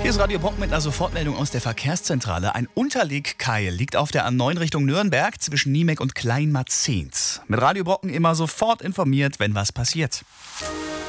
Hier ist Radio Brocken mit einer Sofortmeldung aus der Verkehrszentrale. Ein Unterlegkeil liegt auf der A9 Richtung Nürnberg zwischen Niemek und Kleinmarzens. Mit Radio Brocken immer sofort informiert, wenn was passiert.